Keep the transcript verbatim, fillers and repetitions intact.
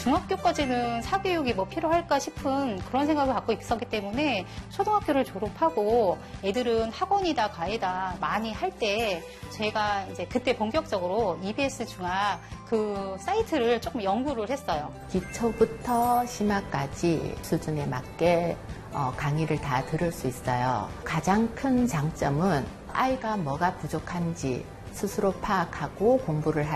중학교까지는 사교육이 뭐 필요할까 싶은 그런 생각을 갖고 있었기 때문에 초등학교를 졸업하고 애들은 학원이다 과외다 많이 할 때 제가 이제 그때 본격적으로 이비에스 중학 그 사이트를 조금 연구를 했어요. 기초부터 심화까지 수준에 맞게 어, 강의를 다 들을 수 있어요. 가장 큰 장점은 아이가 뭐가 부족한지 스스로 파악하고 공부를 할